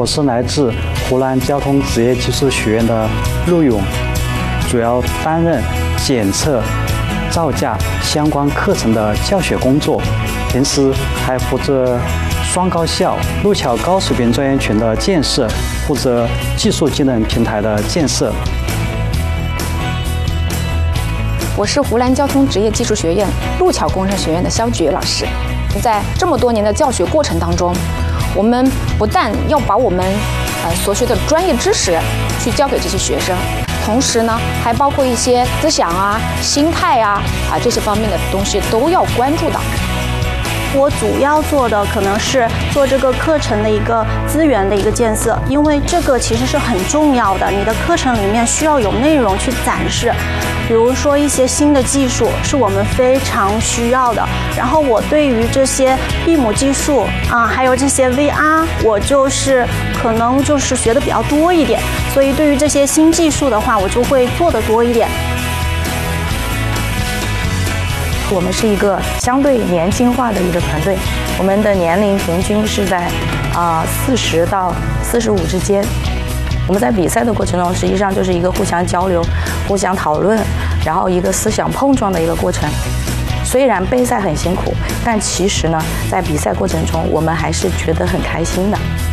我是来自湖南交通职业技术学院的陆勇，主要担任检测、造价相关课程的教学工作，平时还负责双高校路桥高水平专业群的建设，负责技术技能平台的建设。 我是湖南交通职业技术学院路桥工程学院的肖菊老师。在这么多年的教学过程当中，我们不但要把我们所学的专业知识去教给这些学生，同时呢，还包括一些思想啊、心态啊这些方面的东西都要关注到。 我主要做的可能是做这个课程的一个资源的一个建设，因为这个其实是很重要的。你的课程里面需要有内容去展示，比如说一些新的技术是我们非常需要的。然后我对于这些闭幕技术还有这些 VR， 我可能学的比较多一点，所以对于这些新技术的话，我就会做得多一点。 我们是一个相对年轻化的一个团队，我们的年龄平均是在40到45之间。我们在比赛的过程中，实际上就是一个互相交流、互相讨论，然后一个思想碰撞的一个过程。虽然备赛很辛苦，但其实呢，在比赛过程中，我们还是觉得很开心的。